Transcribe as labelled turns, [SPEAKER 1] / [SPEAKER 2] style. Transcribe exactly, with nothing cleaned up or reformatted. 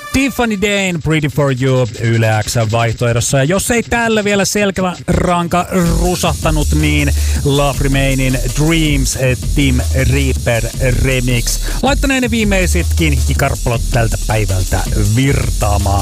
[SPEAKER 1] Tiffany Dane, Pretty for You, Yle X:n vaihtoehdossa. Ja jos ei tällä vielä selkäranka rusahtanut, niin Love Remainin Dreams Tim Reaper remix. Laittaneen ne viimeisetkin hikikarppalot tältä päivältä virtaamaan.